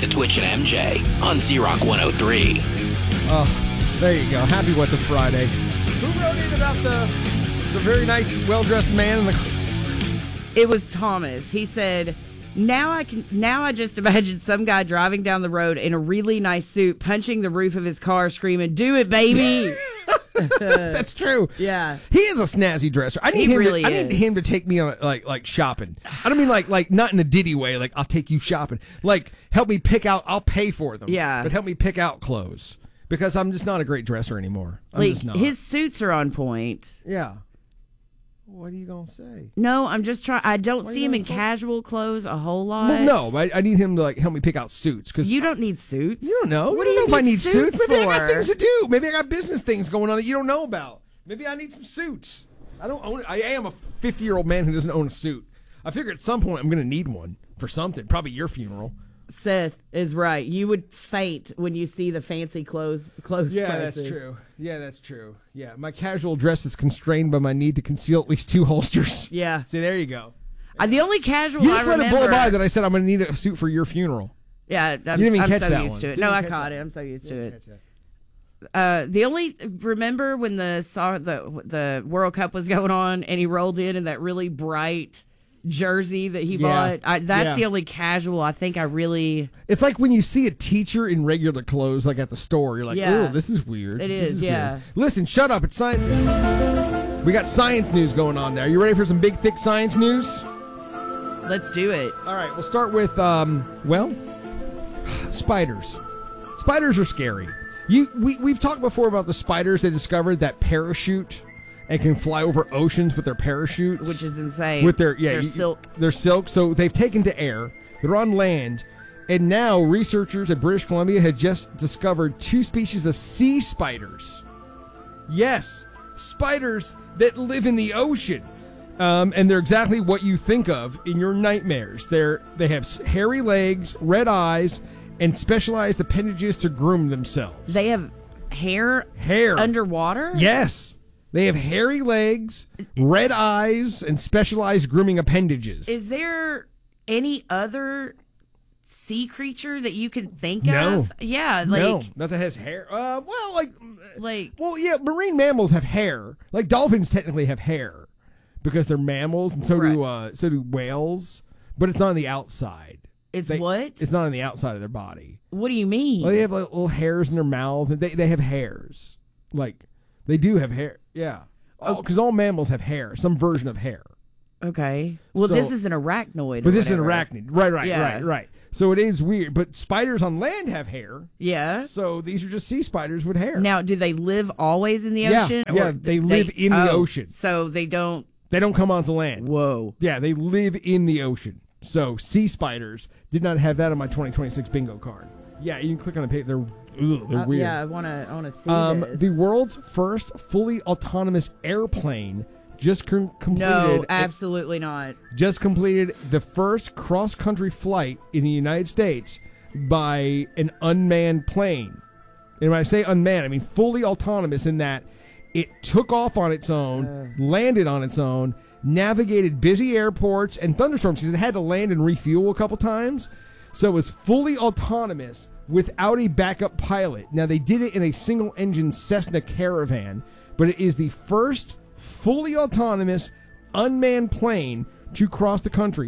to Twitch and MJ on Z-Rock 103. Oh, there you go. Happy What the Friday. Who wrote in about the very nice, well-dressed man in the... It was Thomas. He said, Now I just imagine some guy driving down the road in a really nice suit, punching the roof of his car, screaming, "Do it, baby!" That's true. Yeah, he is a snazzy dresser. I need him to take me on like shopping. I don't mean like not in a Diddy way. Like, I'll take you shopping. Like, help me pick out. I'll pay for them. Yeah, but help me pick out clothes because I'm just not a great dresser anymore. I'm just not. His suits are on point. Yeah. What are you going to say? No, I'm just trying. I don't see him in casual clothes a whole lot. Well, no, I need him to help me pick out suits. Cause you don't need suits. You don't know. What you don't know if I need suits. Maybe for? I got things to do. Maybe I got business things going on that you don't know about. Maybe I need some suits. I don't own it. I am a 50-year-old man who doesn't own a suit. I figure at some point I'm going to need one for something. Probably your funeral. Seth is right. You would faint when you see the fancy clothes. Yeah, prices. that's true. Yeah, that's true. Yeah, my casual dress is constrained by my need to conceal at least 2 holsters. Yeah. See, there you go. The only casual you just I remember. let it blow by that I said I'm going to need a suit for your funeral. Yeah, you didn't even catch so that used one. to it. No, I caught it. I'm so used to it. Remember when the World Cup was going on and he rolled in that really bright jersey that he bought? That's the only casual I think I really... It's like when you see a teacher in regular clothes like at the store, you're like, oh, this is weird. It is, yeah. Weird. Listen, shut up. It's science news. We got science news going on there. You ready for some big, thick science news? Let's do it. All right, we'll start with, spiders. Spiders are scary. We've talked before about the spiders they discovered that parachute and can fly over oceans with their parachutes, which is insane. With their silk. They're silk. So they've taken to air. They're on land, and now researchers at British Columbia had just discovered 2 species of sea spiders. Yes, spiders that live in the ocean, and they're exactly what you think of in your nightmares. They have hairy legs, red eyes, and specialized appendages to groom themselves. They have hair underwater? Yes. They have hairy legs, red eyes, and specialized grooming appendages. Is there any other sea creature that you can think No. of? Yeah, no, not that has hair. Marine mammals have hair. Like dolphins technically have hair because they're mammals, and so do whales. But it's not on the outside. What? It's not on the outside of their body. What do you mean? Well, they have little hairs in their mouth, and they have hairs. Like, they do have hair. Yeah. Because all mammals have hair, some version of hair. Okay. Well, this is an arachnoid. But this is an arachnid. Right. So it is weird. But spiders on land have hair. Yeah. So these are just sea spiders with hair. Now, do they live always in the ocean? Yeah, they live in the ocean. So they don't... They don't come onto land. Whoa. Yeah, they live in the ocean. So sea spiders did not have that on my 2026 bingo card. Yeah, you can click on the page. They're weird. Yeah, I want to see this. The world's first fully autonomous airplane just completed. No, absolutely not. Just completed the first cross-country flight in the United States by an unmanned plane. And when I say unmanned, I mean fully autonomous in that it took off on its own, landed on its own, navigated busy airports and thunderstorms because it had to land and refuel a couple times. So it was fully autonomous without a backup pilot. Now, they did it in a single-engine Cessna Caravan, but it is the first fully autonomous unmanned plane to cross the country,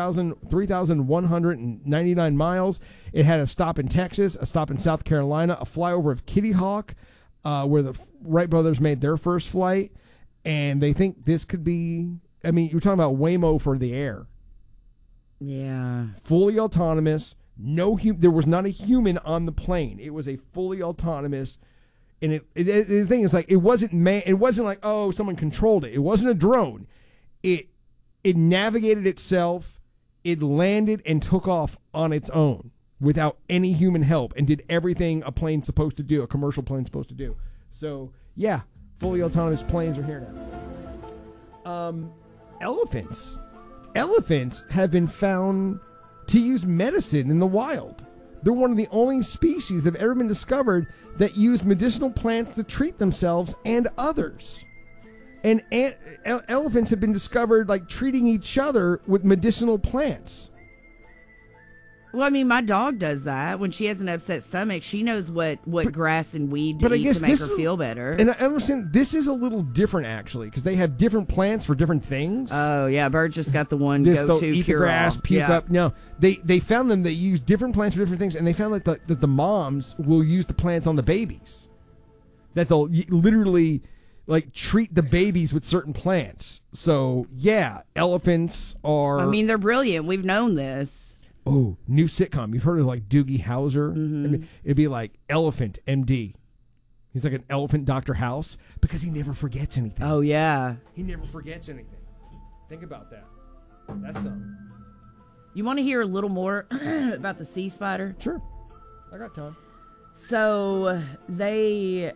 3,199 miles. It had a stop in Texas, a stop in South Carolina, a flyover of Kitty Hawk, where the Wright brothers made their first flight. And they think this could be, I mean, you're talking about Waymo for the air. Yeah. Fully autonomous. There was not a human on the plane. It was a fully autonomous. And the thing is, like, it wasn't like, oh, someone controlled it. It wasn't a drone. It navigated itself. It landed and took off on its own without any human help and did everything a plane's supposed to do, a commercial plane's supposed to do. So, yeah, fully autonomous planes are here now. Elephants. Elephants have been found to use medicine in the wild. They're one of the only species that have ever been discovered that use medicinal plants to treat themselves and others. And elephants have been discovered like treating each other with medicinal plants. Well, I mean, my dog does that. When she has an upset stomach, she knows what grass and weed to But I eat guess to make her this is- feel better. And I understand this is a little different, actually, because they have different plants for different things. Oh, yeah, Bert just got the one They'll go-to eat the cure-all. grass, puke up. No, they found them. They use different plants for different things, and they found that the moms will use the plants on the babies. That they'll literally like treat the babies with certain plants. So yeah, elephants are. I mean, they're brilliant. We've known this. Oh, new sitcom. You've heard of like Doogie Howser? Mm-hmm. I mean, it'd be like Elephant MD. He's like an elephant Dr. House because he never forgets anything. Oh, yeah. He never forgets anything. Think about that. That's You want to hear a little more about the sea spider? Sure. I got time. So they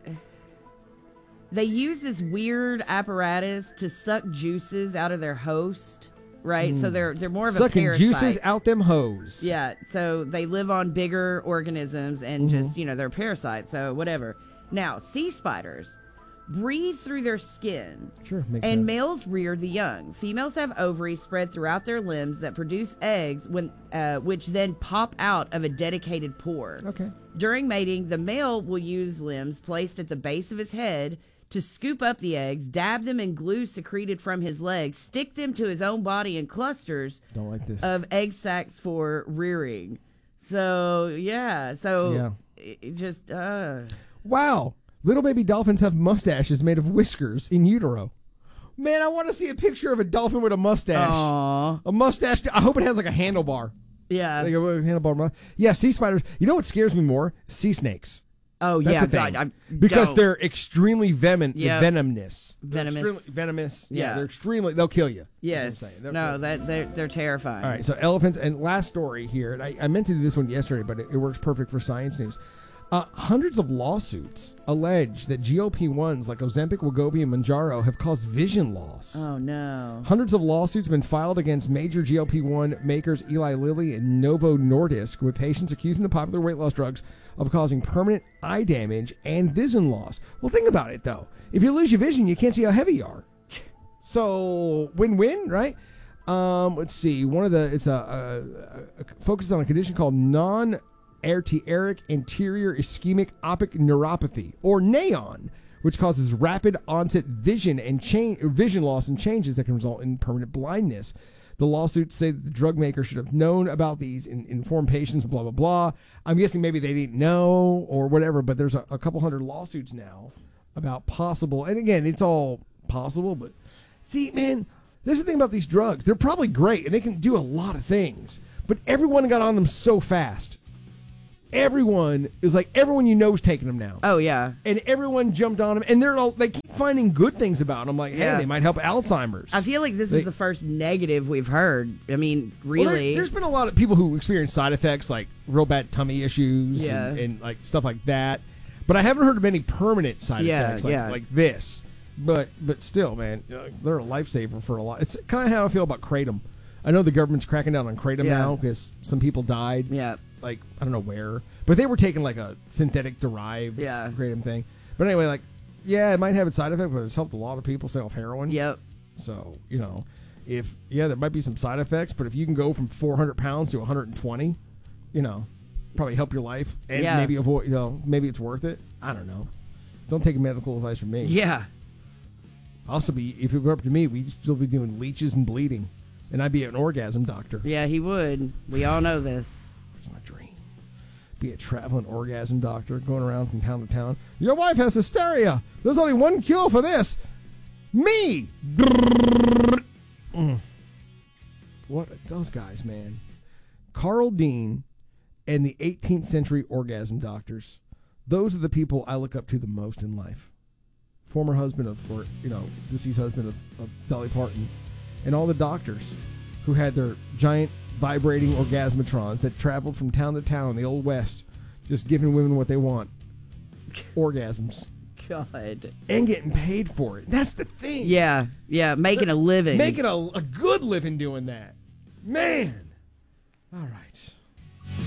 use this weird apparatus to suck juices out of their host. Right, so they're more of Sucking a parasite. juices out them hoes. Yeah, so they live on bigger organisms and just, they're parasites, so whatever. Now, sea spiders breathe through their skin. Sure, makes and sense. males rear the young. Females have ovaries spread throughout their limbs that produce eggs, which then pop out of a dedicated pore. Okay. During mating, the male will use limbs placed at the base of his head to scoop up the eggs, dab them in glue secreted from his legs, stick them to his own body in clusters Don't like this. of egg sacs for rearing. So, yeah. So, it just, Wow. Little baby dolphins have mustaches made of whiskers in utero. Man, I want to see a picture of a dolphin with a mustache. Aw. A mustache. I hope it has like a handlebar. Yeah. Like a handlebar. Yeah, sea spiders. You know what scares me more? Sea snakes. Oh, That's yeah. the thing. God, because don't. they're extremely venomous. Yep. Venomous. They're Venomous. extremely venomous. Yeah. They're extremely. They'll kill you. Yes. That's what I'm saying. No, they're terrifying. All right, so elephants. And last story here, and I meant to do this one yesterday, but it works perfect for science news. Hundreds of lawsuits allege that GLP-1s like Ozempic, Wegovy, and Mounjaro have caused vision loss. Oh, no. Hundreds of lawsuits have been filed against major GLP-1 makers Eli Lilly and Novo Nordisk, with patients accusing the popular weight loss drugs of causing permanent eye damage and vision loss. Well, think about it, though. If you lose your vision, you can't see how heavy you are. So, win-win, right? Let's see. It's focused on a condition called non-arteritic anterior ischemic optic neuropathy, or NAON, which causes rapid onset vision loss and changes that can result in permanent blindness. The lawsuits say that the drug maker should have known about these and informed patients, blah, blah, blah. I'm guessing maybe they didn't know or whatever, but there's a couple hundred lawsuits now about possible, and again, it's all possible, but see, man, there's the thing about these drugs. They're probably great, and they can do a lot of things, but everyone got on them so fast. Everyone is you know is taking them now. Oh, yeah. And everyone jumped on them, and they keep finding good things about them. Like, hey, Yeah. they might help Alzheimer's. I feel like this is the first negative we've heard. I mean, Well, really. there's been a lot of people who experience side effects, like real bad tummy issues Yeah. and like stuff like that. But I haven't heard of any permanent side effects like this. But still, man, they're a lifesaver for a lot. It's kind of how I feel about Kratom. I know the government's cracking down on Kratom now because some people died. Yeah. Like, I don't know where. But they were taking like a synthetic derived Kratom thing. But anyway, it might have its side effect, but it's helped a lot of people stay off heroin. Yep. So, there might be some side effects, but if you can go from 400 pounds to 120, probably help your life and maybe avoid, maybe it's worth it. I don't know. Don't take medical advice from me. Yeah. Also, if it were up to me, we'd still be doing leeches and bleeding, and I'd be an orgasm doctor. Yeah, he would. We all know this. It's my dream. Be a traveling orgasm doctor going around from town to town. Your wife has hysteria. There's only one cure for this. Me. What those guys, man. Carl Dean and the 18th century orgasm doctors. Those are the people I look up to the most in life. Former husband deceased husband of Dolly Parton, and all the doctors who had their giant vibrating orgasmatrons that traveled from town to town in the Old West, just giving women what they want. Orgasms. God. And getting paid for it. That's the thing. Yeah. Making a living. Making a good living doing that. Man. All right.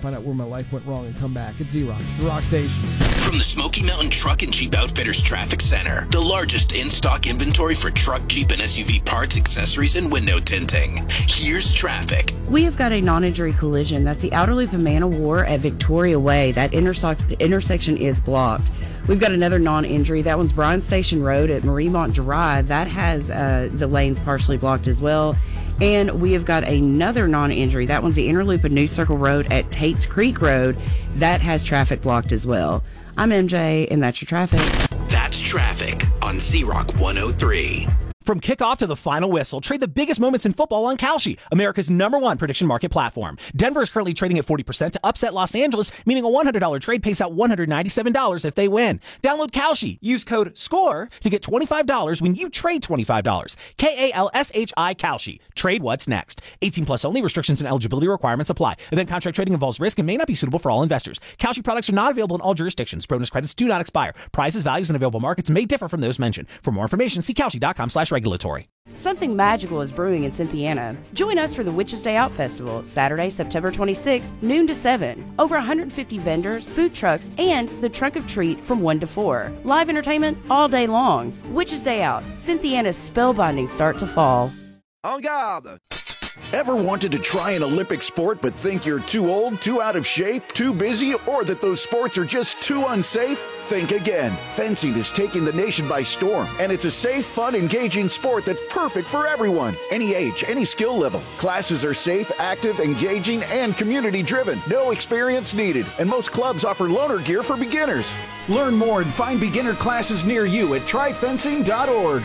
find out where my life went wrong and come back. It's Z-Rock. It's the Rock Station. From the Smoky Mountain Truck and Jeep Outfitters Traffic Center, the largest in-stock inventory for truck, Jeep, and SUV parts, accessories, and window tinting. Here's traffic. We have got a non-injury collision. That's the outer loop of Man of War at Victoria Way. That intersection is blocked. We've got another non-injury. That one's Bryan Station Road at Mariemont Drive. That has the lanes partially blocked as well. And we have got another non-injury. That one's the inner loop of New Circle Road at Tate's Creek Road. That has traffic blocked as well. I'm MJ, and that's your traffic. That's traffic on Z-Rock 103. From kickoff to the final whistle, trade the biggest moments in football on Kalshi, America's #1 prediction market platform. Denver is currently trading at 40% to upset Los Angeles, meaning a $100 trade pays out $197 if they win. Download Kalshi. Use code SCORE to get $25 when you trade $25. KALSHI Kalshi. Trade what's next. 18 plus only. Restrictions and eligibility requirements apply. Event contract trading involves risk and may not be suitable for all investors. Kalshi products are not available in all jurisdictions. Bonus credits do not expire. Prices, values, and available markets may differ from those mentioned. For more information, see Kalshi.com/regulatory. Something magical is brewing in Cynthiana. Join us for the Witches Day Out Festival, Saturday, September 26th, noon to 7. Over 150 vendors, food trucks, and the trunk of treat from 1 to 4. Live entertainment all day long. Witches Day Out, Cynthiana's spellbinding start to fall. En garde! Ever wanted to try an Olympic sport but think you're too old, too out of shape, too busy, or that those sports are just too unsafe? Think again. Fencing is taking the nation by storm, and it's a safe, fun, engaging sport that's perfect for everyone. Any age, any skill level. Classes are safe, active, engaging, and community-driven. No experience needed, and most clubs offer loaner gear for beginners. Learn more and find beginner classes near you at tryfencing.org.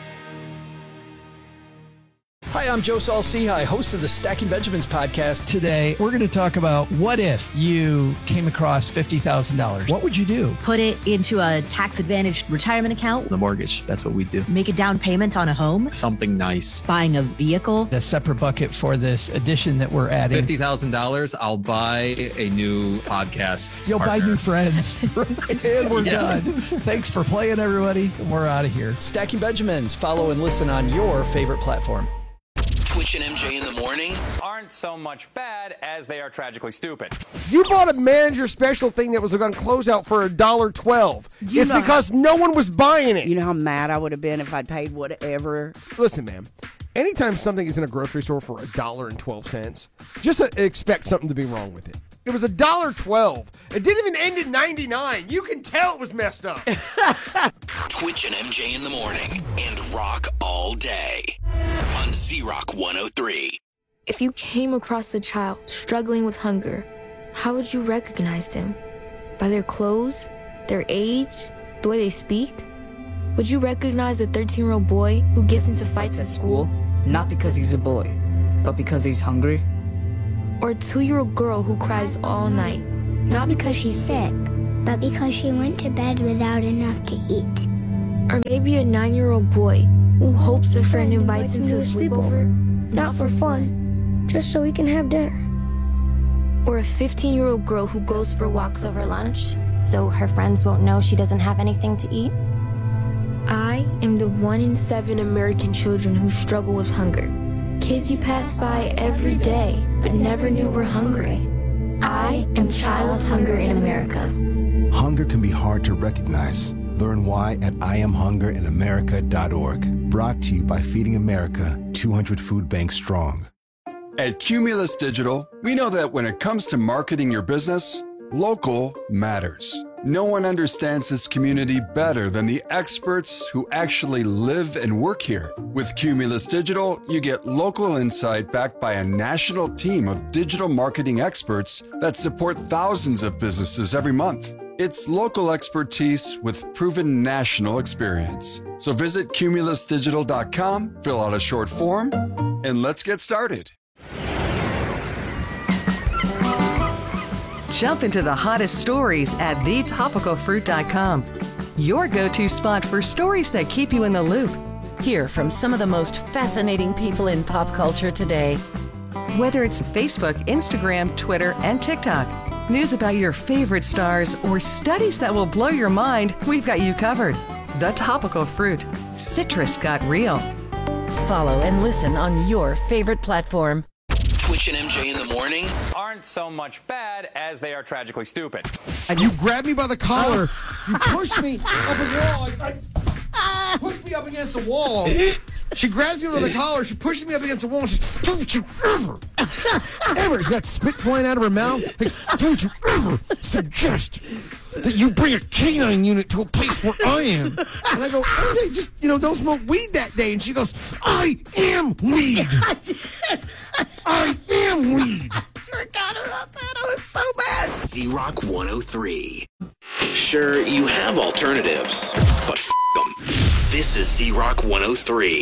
Hi, I'm Joe Saul-Sehy, host of the Stacking Benjamins podcast. Today, we're going to talk about what if you came across $50,000? What would you do? Put it into a tax-advantaged retirement account. The mortgage, that's what we do. Make a down payment on a home. Something nice. Buying a vehicle. A separate bucket for this addition that we're adding. $50,000, I'll buy a new podcast You'll partner. buy new friends. And we're done. Thanks for playing, everybody. We're out of here. Stacking Benjamins. Follow and listen on your favorite platform. Twitch and MJ in the morning aren't so much bad as they are tragically stupid. You bought a manager special thing that was going to close out for $1.12. It's because no one was buying it. You know how mad I would have been if I'd paid whatever. Listen, man. Anytime something is in a grocery store for $1.12, just expect something to be wrong with it. It was $1.12. It didn't even end at 99. You can tell it was messed up. Twitch and MJ in the morning and rock all day on Z-Rock 103. If you came across a child struggling with hunger, how would you recognize them? By their clothes, their age, the way they speak? Would you recognize a 13-year-old boy who gets into fights at school? Not because he's a boy, but because he's hungry? Or a 2-year-old girl who cries all night, not because she's sick, but because she went to bed without enough to eat. Or maybe a 9-year-old boy who hopes a friend invites him to a sleepover, not for fun, just so he can have dinner. Or a 15-year-old girl who goes for walks over lunch, so her friends won't know she doesn't have anything to eat. I am the 1 in 7 American children who struggle with hunger. Kids you pass by every day, but never knew were hungry. I am Child Hunger in America. Hunger can be hard to recognize. Learn why at IamHungerInAmerica.org. Brought to you by Feeding America, 200 food banks strong. At Cumulus Digital, we know that when it comes to marketing your business, local matters. No one understands this community better than the experts who actually live and work here. With Cumulus Digital, you get local insight backed by a national team of digital marketing experts that support thousands of businesses every month. It's local expertise with proven national experience. So visit cumulusdigital.com, fill out a short form, and let's get started. Jump into the hottest stories at thetopicalfruit.com. Your go-to spot for stories that keep you in the loop. Hear from some of the most fascinating people in pop culture today. Whether it's Facebook, Instagram, Twitter, and TikTok, news about your favorite stars, or studies that will blow your mind, we've got you covered. The Topical Fruit. Citrus got real. Follow and listen on your favorite platform. Twitch and MJ in the morning aren't so much bad as they are tragically stupid. You grab me by the collar. You push me up a wall. Push me up against the wall. She grabs me by the collar. She pushes me up against the wall. And she says, "Don't you ever. She's got spit flying out of her mouth. Like, don't you ever suggest that you bring a canine unit to a place where I am." And I go, "MJ, just, don't smoke weed that day." And she goes, "I am weed. I am weed." Forgot about that. I was so bad. Z-Rock 103. Sure, you have alternatives, but f*** them. This is Z-Rock 103.